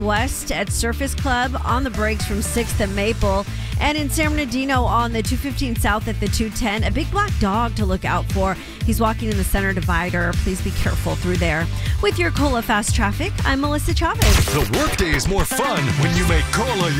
West at Surface Club, on the brakes from 6th and Maple, and in San Bernardino on the 215 South at the 210. A big black dog to look out for. He's walking in the center divider. Please be careful through there. With your Cola Fast Traffic, I'm Melissa Chavez. The workday is more fun when you make Cola